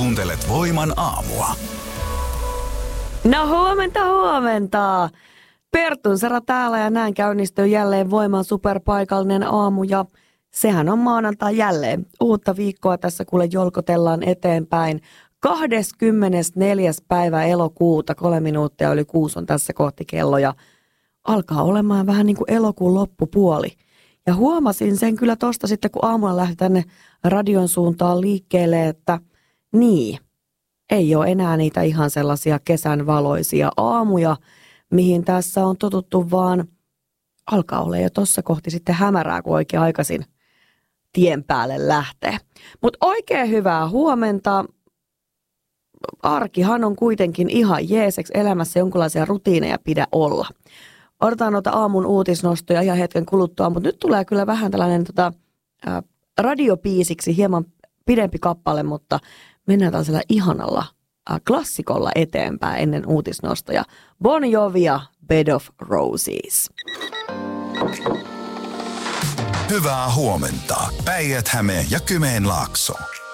Kuuntelet Voiman aamua. No huomenta. Pertun Sara täällä ja näin käynnistyy jälleen Voiman superpaikallinen aamu ja sehän on maanantai jälleen. Uutta viikkoa tässä kuule jolkotellaan eteenpäin. 24. päivä elokuuta, 3 minuuttia yli 6 on tässä kohti kello ja alkaa olemaan vähän niin kuin elokuun loppupuoli. Ja huomasin sen kyllä tosta sitten, kun aamulla lähti tänne radion suuntaan liikkeelle, että niin, ei ole enää niitä ihan sellaisia kesän valoisia aamuja, mihin tässä on totuttu, vaan alkaa olla jo tossa kohti sitten hämärää, kun oikein aikaisin tien päälle lähtee. Mutta oikein hyvää huomenta. Arkihan on kuitenkin ihan jeeseksi, elämässä jonkinlaisia rutiineja pidä olla. Odotetaan noita aamun uutisnostoja ihan hetken kuluttua, mutta nyt tulee kyllä vähän tällainen radiopiisiksi hieman pidempi kappale, mutta mennään tällaisella ihanalla klassikolla eteenpäin ennen uutisnostoja. Bon Jovia, Bed of Roses. Hyvää huomenta. Päijät-Häme ja Kymenlaakso.